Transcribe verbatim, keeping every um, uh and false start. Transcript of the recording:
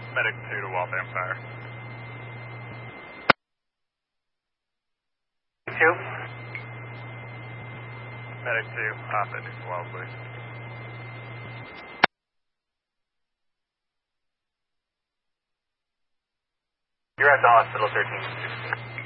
Medic two to Waltham Fire. Two. Medic two, off at as well, please. You're at the hospital, thirteen.